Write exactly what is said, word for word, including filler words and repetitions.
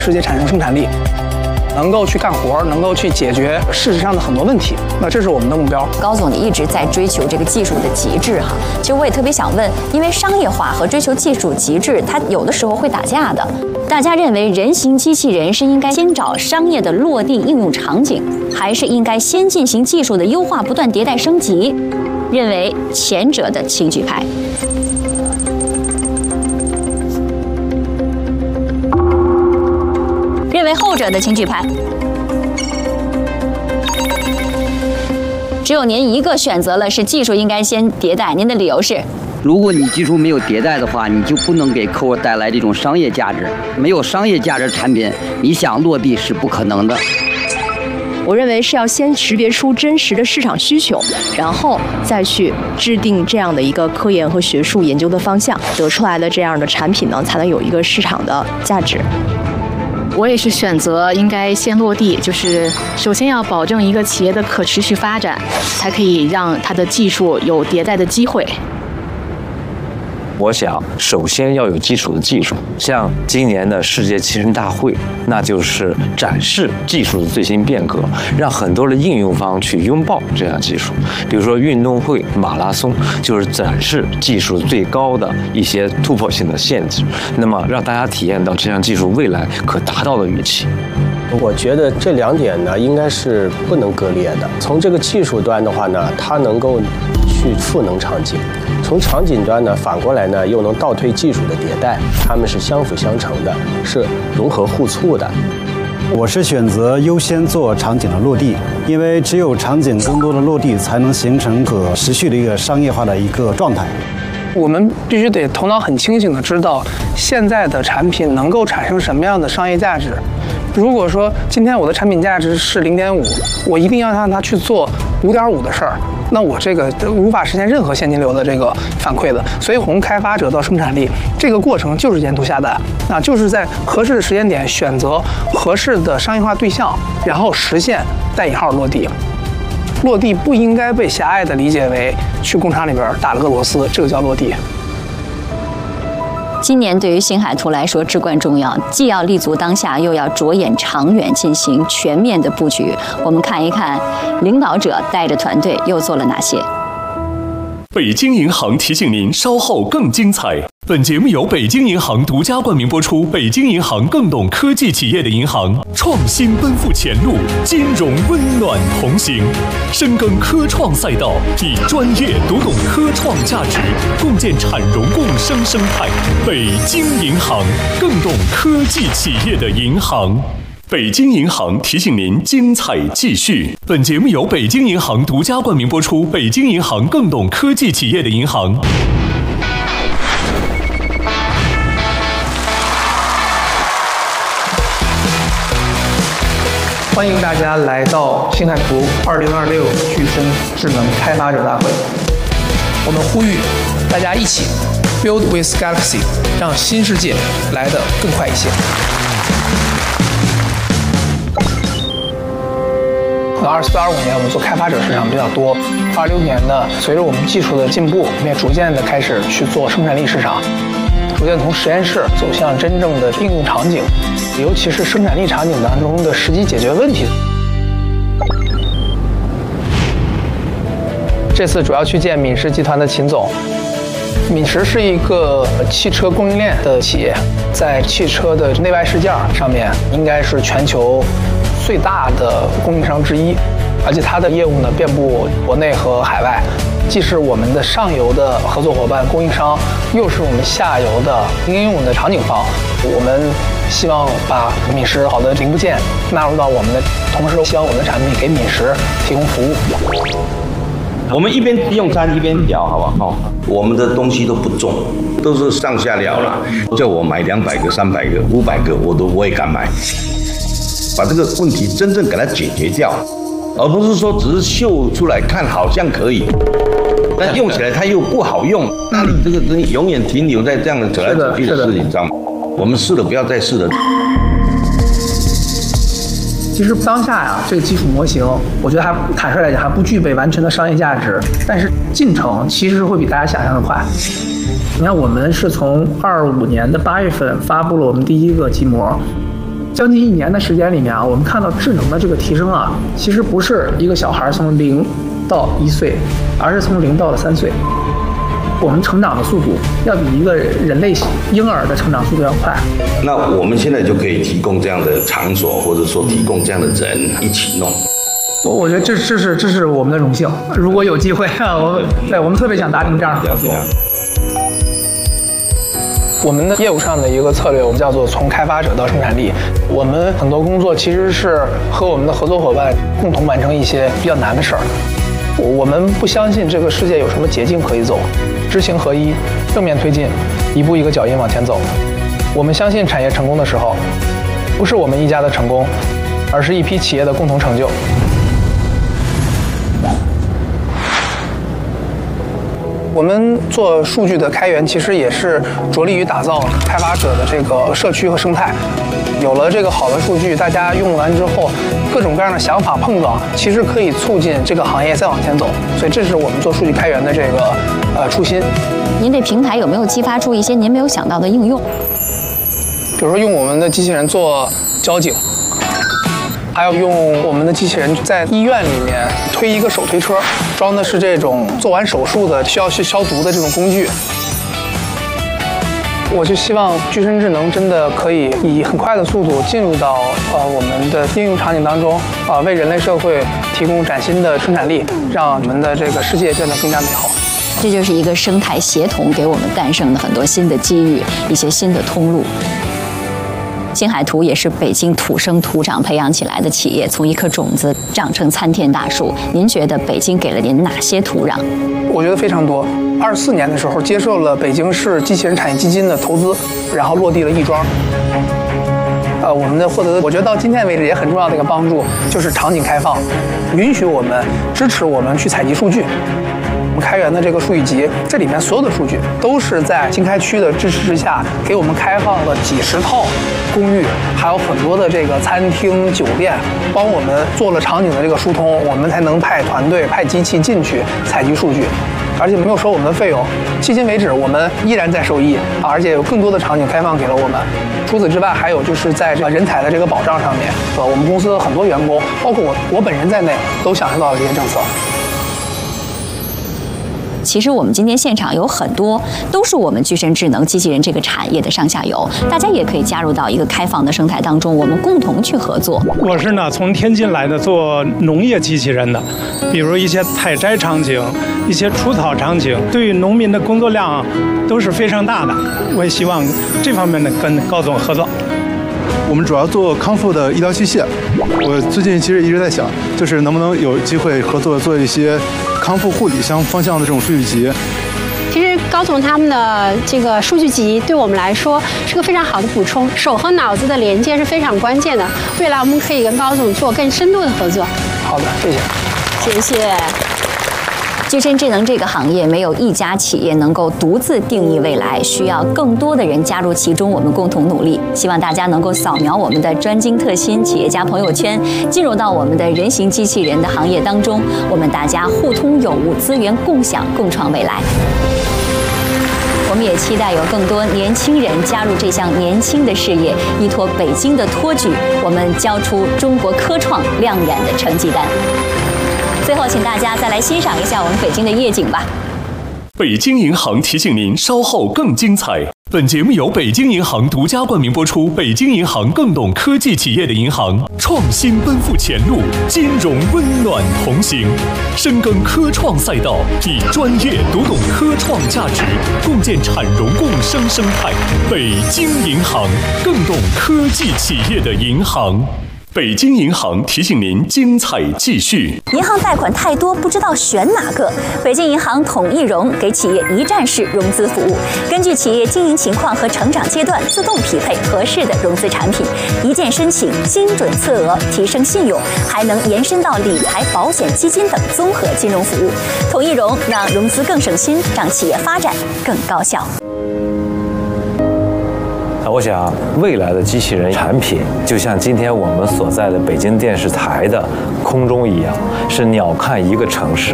直接产生生产力，能够去干活，能够去解决事实上的很多问题。那这是我们的目标。 高总，你一直在追求这个技术的极致哈。其实我也特别想问，因为商业化和追求技术极致，它有的时候会打架的。大家认为人形机器人是应该先找商业的落地应用场景，还是应该先进行技术的优化，不断迭代升级？认为前者的请举牌。认为后者的请举牌。只有您一个选择了是技术应该先迭代，您的理由是？ 如果你技术没有迭代的话，你就不能给客户带来这种商业价值。没有商业价值产品，你想落地是不可能的。 我认为是要先识别出真实的市场需求，然后再去制定这样的一个科研和学术研究的方向，得出来的这样的产品呢，才能有一个市场的价值。 我也是选择应该先落地，就是首先要保证一个企业的可持续发展，才可以让它的技术有迭代的机会。 我想，首先要有基础的技术，像今年的世界汽车大会，那就是展示技术的最新变革，让很多的应用方去拥抱这样技术。比如说运动会、马拉松，就是展示技术最高的一些突破性的限制，那么让大家体验到这项技术未来可达到的预期。 我觉得这两点呢，应该是不能割裂的。从这个技术端的话呢，它能够去赋能场景；从场景端呢，反过来呢，又能倒推技术的迭代，它们是相辅相成的，是融合互促的。 我是选择优先做场景的落地，因为只有场景更多的落地，才能形成可持续的一个商业化的一个状态。 我们必须得头脑很清醒的知道，现在的产品能够产生什么样的商业价值。如果说今天我的产品价值是零点五，我一定要让它去做五点五的事儿，那我这个无法实现任何现金流的这个反馈的。所以从开发者到生产力，这个过程就是沿途下单，啊，就是在合适的时间点选择合适的商业化对象，然后实现带引号落地。落地不应该被狭隘的理解为去工厂里边打了个螺丝，这个叫落地。 今年对于星海图来说至关重要，既要立足当下，又要着眼长远，进行全面的布局。我们看一看领导者带着团队又做了哪些。 北京银行提醒您，稍后更精彩。本节目由北京银行独家冠名播出。北京银行更懂科技企业的银行，创新奔赴前路，金融温暖同行。深耕科创赛道，以专业读懂科创价值，共建产融共生生态。北京银行更懂科技企业的银行。北京银行提醒您，精彩继续。本节目由北京银行独家冠名播出。北京银行更懂科技企业的银行。 欢迎大家来到星海图二零二六飓风智能开发者大会。我们呼吁大家一起 Build with Galaxy， 让新世界来得更快一些。那二四、二五年我们做开发者市场比较多，二六年呢，随着我们技术的进步，我们也逐渐的开始去做生产力市场，逐渐从实验室走向真正的应用场景，尤其是生产力场景当中的实际解决问题。这次主要去见敏实集团的秦总。敏实是一个汽车供应链的企业，在汽车的内外饰件上面应该是全球最大的供应商之一，而且它的业务呢遍布国内和海外，既是我们的上游的合作伙伴供应商，又是我们下游的应用的场景方。我们希望把敏实好的零部件纳入到我们的，同时希望我们的产品给敏实提供服务。 我们一边用餐一边聊，好不好？我们的东西都不重，都是上下聊啦。叫我买两百个、三百个、五百个，我都我也敢买。把这个问题真正给它解决掉，而不是说只是秀出来看好像可以，但用起来它又不好用。那你这个东西永远停留在这样的走来走去的事情上。我们试了，不要再试了。 其实当下呀，这个基础模型，我觉得还坦率来讲还不具备完全的商业价值，但是进程其实会比大家想象的快。你看，我们是从二五年的八月份发布了我们第一个基模， 将近一年的时间里面啊，我们看到智能的这个提升啊，其实不是一个小孩从零到一岁，而是从零到了三岁。我们成长的速度要比一个人类婴儿的成长速度要快。 那我们现在就可以提供这样的场所，或者说提供这样的人一起弄。 我我觉得这这是这是我们的荣幸。如果有机会啊，我们对我们特别想达成这样的合作。我们的业务上的一个策略，我们叫做从开发者到生产力。我们很多工作其实是和我们的合作伙伴共同完成一些比较难的事儿。我们不相信这个世界有什么捷径可以走，知行合一，正面推进，一步一个脚印往前走。我们相信产业成功的时候，不是我们一家的成功，而是一批企业的共同成就。我们做数据的开源，其实也是着力于打造开发者的这个社区和生态。有了这个好的数据，大家用完之后，各种各样的想法碰撞，其实可以促进这个行业再往前走。所以这是我们做数据开源的这个呃初心。 您这平台有没有激发出一些您没有想到的应用？ 比如说用我们的机器人做交警。还有用我们的机器人在医院里面推一个手推车，装的是这种做完手术的需要去消毒的这种工具。我就希望具身智能真的可以以很快的速度进入到呃我们的应用场景当中，啊、呃，为人类社会提供崭新的生产力，让我们的这个世界变得更加美好。 这就是一个生态协同给我们诞生的很多新的机遇，一些新的通路。星海图也是北京土生土长培养起来的企业，从一颗种子长成参天大树。您觉得北京给了您哪些土壤？ 我觉得非常多。二四年的时候接受了北京市机器人产业基金的投资，然后落地了亦庄。呃，我们的获得的，我觉得到今天为止也很重要的一个帮助，就是场景开放，允许我们支持我们去采集数据。我们开源的这个数据集，这里面所有的数据都是在经开区的支持之下，给我们开放了几十套公寓，还有很多的这个餐厅、酒店，帮我们做了场景的这个疏通，我们才能派团队、派机器进去采集数据，而且没有收我们的费用。迄今为止，我们依然在受益，而且有更多的场景开放给了我们。除此之外，还有就是在这个人才的这个保障上面，呃，我们公司的很多员工，包括我我本人在内，都享受到了这些政策。 其实我们今天现场有很多都是我们具身智能机器人这个产业的上下游，大家也可以加入到一个开放的生态当中，我们共同去合作。 我是呢从天津来的做农业机器人的，比如一些采摘场景、一些除草场景，对于农民的工作量都是非常大的。我也希望这方面呢跟高总合作。 我们主要做康复的医疗器械，我最近其实一直在想，就是能不能有机会合作做一些康复护理相方向的这种数据集。 其实高总他们的这个数据集对我们来说是个非常好的补充，手和脑子的连接是非常关键的。未来我们可以跟高总做更深度的合作。 好的，谢谢。 谢谢。具身智能这个行业没有一家企业能够独自定义未来，需要更多的人加入其中，我们共同努力。希望大家能够扫描我们的专精特新企业家朋友圈，进入到我们的人形机器人的行业当中，我们大家互通有无，资源共享，共创未来。我们也期待有更多年轻人加入这项年轻的事业，依托北京的托举，我们交出中国科创亮眼的成绩单。最后，请大家再来欣赏一下我们北京的夜景吧。 北京银行提醒您，稍后更精彩。本节目由北京银行独家冠名播出。北京银行更懂科技企业的银行，创新奔赴前路，金融温暖同行，深耕科创赛道，以专业读懂科创价值，共建产融共生生态。北京银行更懂科技企业的银行。北京银行提醒您，精彩继续。 银行贷款太多，不知道选哪个？北京银行统一融给企业一站式融资服务，根据企业经营情况和成长阶段，自动匹配合适的融资产品，一键申请，精准测额，提升信用，还能延伸到理财、保险、基金等综合金融服务。统一融让融资更省心，让企业发展更高效。 我想，未来的机器人产品就像今天我们所在的北京电视台的空中一样，是鸟瞰一个城市。